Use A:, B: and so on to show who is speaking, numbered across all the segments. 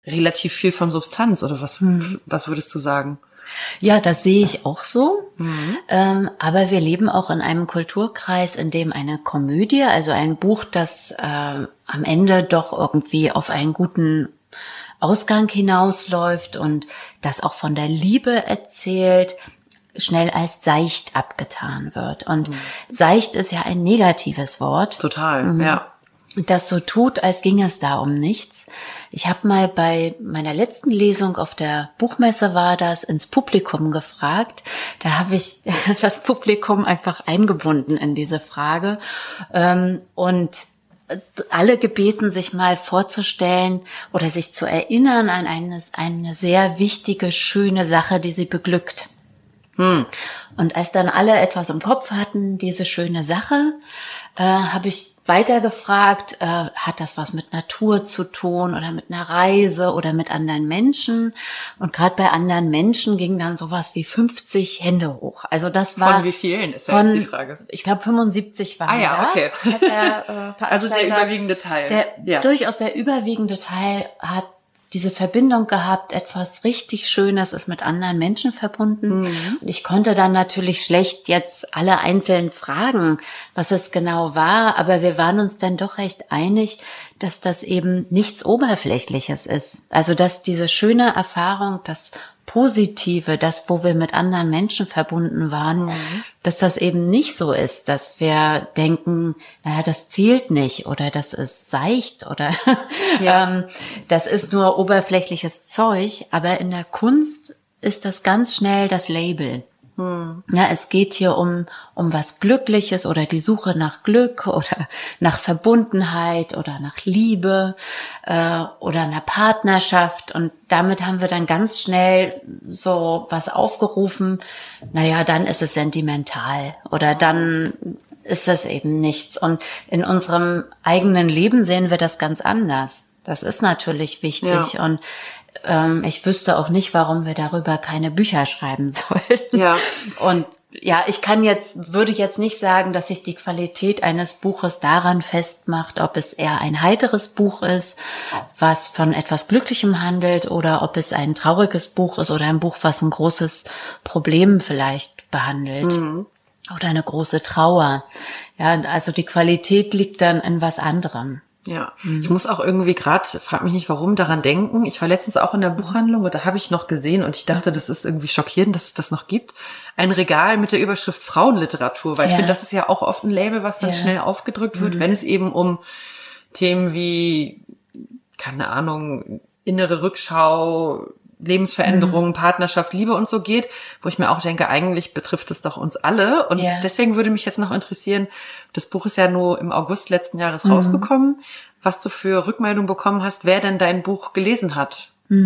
A: relativ viel von Substanz, oder was würdest du sagen?
B: Ja, das sehe ich auch so. Aber wir leben auch in einem Kulturkreis, in dem eine Komödie, also ein Buch, das am Ende doch irgendwie auf einen guten Ausgang hinausläuft und das auch von der Liebe erzählt, schnell als seicht abgetan wird. Und seicht ist ja ein negatives Wort.
A: Total, ja.
B: Das so tut, als ging es da um nichts. Ich habe mal bei meiner letzten Lesung auf der Buchmesse war das ins Publikum gefragt. Da habe ich das Publikum einfach eingebunden in diese Frage und alle gebeten, sich mal vorzustellen oder sich zu erinnern an eine sehr wichtige, schöne Sache, die sie beglückt. Und als dann alle etwas im Kopf hatten, diese schöne Sache, habe ich weiter gefragt, hat das was mit Natur zu tun oder mit einer Reise oder mit anderen Menschen? Und gerade bei anderen Menschen ging dann sowas wie 50 Hände hoch. Also das war
A: von wie vielen ist ja jetzt die Frage?
B: Ich glaube 75 waren
A: ja, okay.
B: Hat der,
A: also der überwiegende Teil.
B: Durchaus der überwiegende Teil hat diese Verbindung gehabt, etwas richtig Schönes ist mit anderen Menschen verbunden. Und ich konnte dann natürlich schlecht jetzt alle einzeln fragen, was es genau war, aber wir waren uns dann doch recht einig, dass das eben nichts Oberflächliches ist. Also dass diese schöne Erfahrung, das Positive, das, wo wir mit anderen Menschen verbunden waren, dass das eben nicht so ist, dass wir denken, naja, das zählt nicht oder das ist seicht oder das ist nur oberflächliches Zeug, aber in der Kunst ist das ganz schnell das Label. Ja, es geht hier um was Glückliches oder die Suche nach Glück oder nach Verbundenheit oder nach Liebe oder einer Partnerschaft und damit haben wir dann ganz schnell so was aufgerufen, naja, dann ist es sentimental oder dann ist es eben nichts und in unserem eigenen Leben sehen wir das ganz anders. Das ist natürlich wichtig und ich wüsste auch nicht, warum wir darüber keine Bücher schreiben sollten. Ja. Und ja, würde jetzt nicht sagen, dass sich die Qualität eines Buches daran festmacht, ob es eher ein heiteres Buch ist, was von etwas Glücklichem handelt, oder ob es ein trauriges Buch ist oder ein Buch, was ein großes Problem vielleicht behandelt. Oder eine große Trauer. Ja, also die Qualität liegt dann in was anderem.
A: Ja, ich muss auch irgendwie frag mich nicht warum, daran denken. Ich war letztens auch in der Buchhandlung und da habe ich noch gesehen und ich dachte, das ist irgendwie schockierend, dass es das noch gibt. Ein Regal mit der Überschrift Frauenliteratur, weil ich finde, das ist ja auch oft ein Label, was dann schnell aufgedrückt wird, wenn es eben um Themen wie, keine Ahnung, innere Rückschau, Lebensveränderung, Partnerschaft, Liebe und so geht, wo ich mir auch denke, eigentlich betrifft es doch uns alle. Und deswegen würde mich jetzt noch interessieren, das Buch ist ja nur im August letzten Jahres rausgekommen, was du für Rückmeldung bekommen hast, wer denn dein Buch gelesen hat.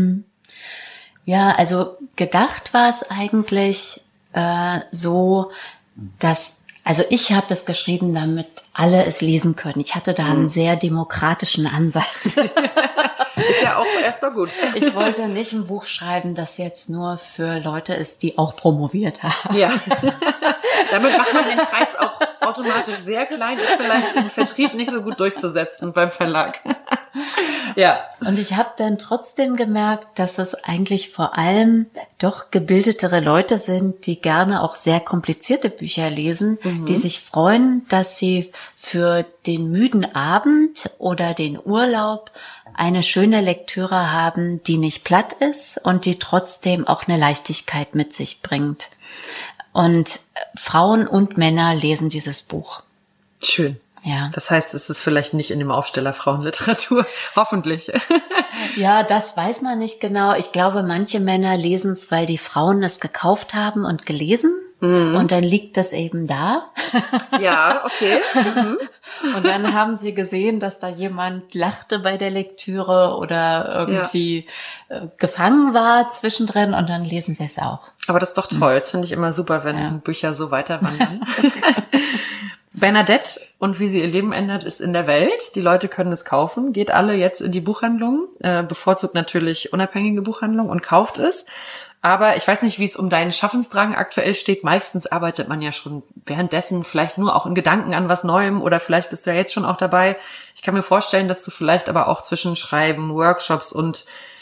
B: Ja, also gedacht war es eigentlich so, dass also ich habe es geschrieben, damit alle es lesen können. Ich hatte da einen sehr demokratischen Ansatz.
A: Ist ja auch erstmal gut.
B: Ich wollte nicht ein Buch schreiben, das jetzt nur für Leute ist, die auch promoviert haben.
A: Ja. Damit macht man den Preis auch automatisch sehr klein, ist vielleicht im Vertrieb nicht so gut durchzusetzen beim Verlag. Ja.
B: Und ich habe dann trotzdem gemerkt, dass es eigentlich vor allem doch gebildetere Leute sind, die gerne auch sehr komplizierte Bücher lesen, die sich freuen, dass sie für den müden Abend oder den Urlaub eine schöne Lektüre haben, die nicht platt ist und die trotzdem auch eine Leichtigkeit mit sich bringt. Und Frauen und Männer lesen dieses Buch.
A: Schön.
B: Ja.
A: Das heißt, es ist vielleicht nicht in dem Aufsteller Frauenliteratur. Hoffentlich.
B: Ja, das weiß man nicht genau. Ich glaube, manche Männer lesen es, weil die Frauen es gekauft haben und gelesen. Und dann liegt das eben da.
A: Ja, okay.
B: Und dann haben sie gesehen, dass da jemand lachte bei der Lektüre oder irgendwie gefangen war zwischendrin und dann lesen sie es auch.
A: Aber das ist doch toll. Das finde ich immer super, wenn Bücher so weiterwandern. Bernadette und wie sie ihr Leben ändert, ist in der Welt. Die Leute können es kaufen. Geht alle jetzt in die Buchhandlung, bevorzugt natürlich unabhängige Buchhandlung und kauft es. Aber ich weiß nicht, wie es um deinen Schaffensdrang aktuell steht. Meistens arbeitet man ja schon währenddessen vielleicht nur auch in Gedanken an was Neuem oder vielleicht bist du ja jetzt schon auch dabei. Ich kann mir vorstellen, dass du vielleicht aber auch zwischen Schreiben, Workshops und